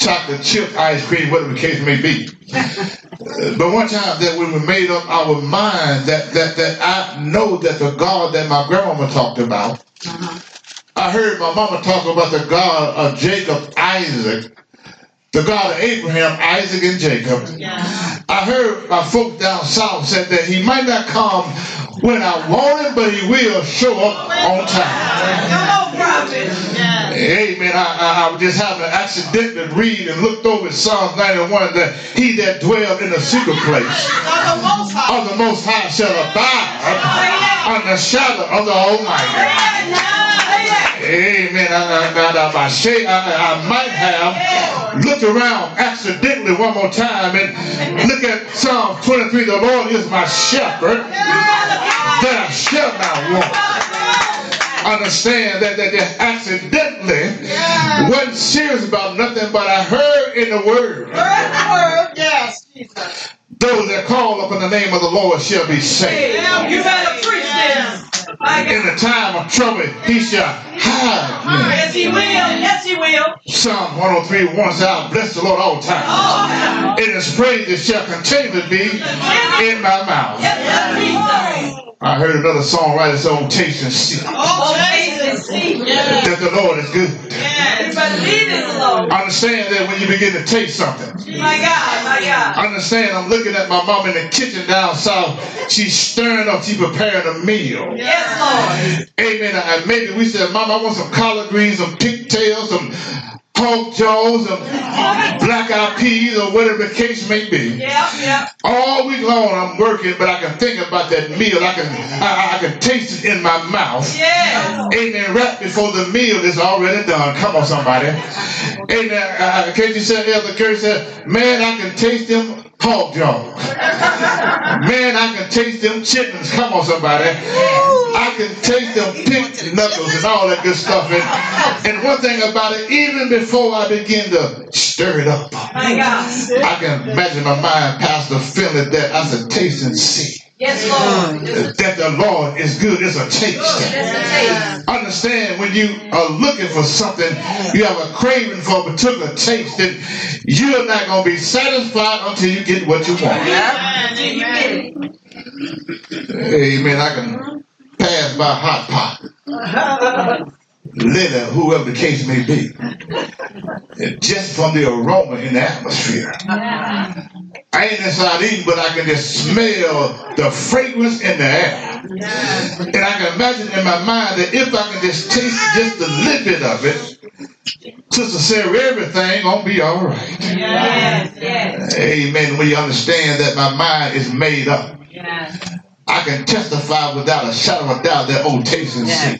chocolate chip ice cream, whatever the case may be. But one time that when we made up our mind that I know that the God that my grandmama talked about, I heard my mama talk about the God of Jacob, Isaac, the God of Abraham, Isaac, and Jacob. I heard my folks down south said that he might not come when I want him, but he will show up on time. Come on, prophet. Amen. I was just having to accidentally read and looked over at Psalms 91 that he that dwelled in the secret place of the Most High shall abide under the shadow of the Almighty. Amen. I might have looked around accidentally one more time and look at Psalm 23. The Lord is my shepherd, that I shall not want. Understand that accidentally wasn't serious about nothing, but I heard in the word. Yes, Jesus. Those that call upon the name of the Lord shall be saved. You better preach this. In the time of trouble, he shall hide me. Yes, he will. Yes, he will. Psalm 103, 1 says, I'll bless the Lord all the time. And his praises shall continually be in my mouth. I heard another songwriter say, "Oh, taste and see that the Lord is good." Understand that when you begin to taste something. My God. Understand, I'm looking at my mom in the kitchen down south. She's stirring up, she's preparing a meal. Yes, Lord. Amen. And maybe we said, Mom, I want some collard greens, some pigtails, some pork jaws, some black-eyed peas, or whatever the case may be. Yeah. All week long I'm working, but I can think about that meal. I can taste it in my mouth. Yeah. Amen. Right before the meal is already done. Come on, somebody. Amen. Can't you say, Elder Curry said, man, I can taste them pork jaws. Man, I can taste them chitlins. Come on, somebody. I can taste them pig knuckles and all that good stuff. And one thing about it, even before I begin to stir it up, My God. I can imagine my mind, Pastor, feeling that I said, taste and see. Yes, Lord. That the Lord is good. It's a taste. Understand, when you are looking for something, you have a craving for a particular taste, and you're not going to be satisfied until you get what you want. Amen. I can pass by hot pot, litter, whoever the case may be, just from the aroma in the atmosphere. I ain't inside eating, but I can just smell the fragrance in the air. And I can imagine in my mind that if I can just taste just a little bit of it, Sister Sarah, everything gonna be all right. Yes. Amen. When you understand that my mind is made up, I can testify without a shadow of a doubt that, oh, taste and see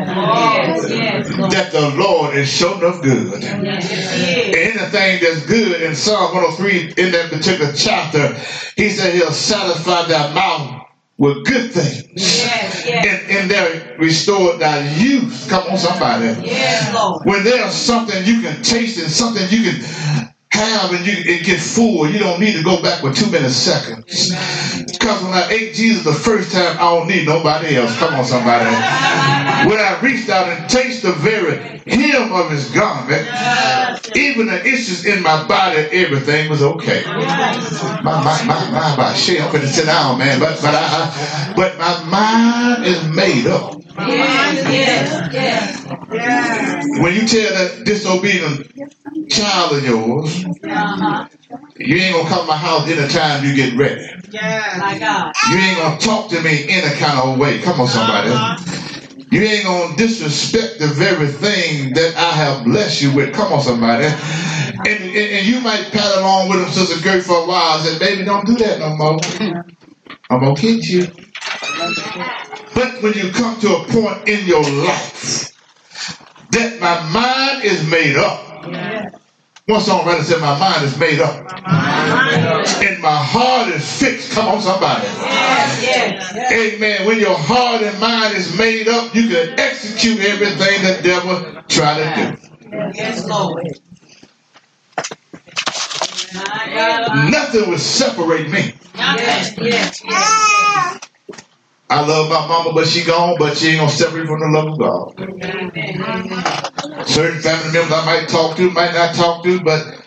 that the Lord is sure enough good. And anything that's good in Psalm 103, in that particular chapter, he said he'll satisfy thy mouth with good things. And they're restored thy youth. Come on, somebody. When there's something you can taste and something you can have and you get full, you don't need to go back with 2 minutes seconds. Because when I ate Jesus the first time, I don't need nobody else. Come on, somebody. When I reached out and tasted the very hem of his garment, even the issues in my body, everything was okay. My shit, I'm going to sit down, man. But my mind is made up. When you tell that disobedient child of yours, you ain't gonna come to my house anytime you get ready. You ain't gonna talk to me any kind of way. Come on, somebody. You ain't gonna disrespect the very thing that I have blessed you with. Come on, somebody. And you might pat along with him, Sister Gert, for a while and say, baby, don't do that no more. I'm gonna kick you. But when you come to a point in your life that my mind is made up. One songwriter said, my mind is made up. And my heart is fixed. Come on, somebody. Amen. When your heart and mind is made up, you can execute everything the devil try to do. Yes, Lord. Nothing will separate me. I love my mama, but she gone, but she ain't gonna separate from the love of God. Certain family members I might talk to, might not talk to, but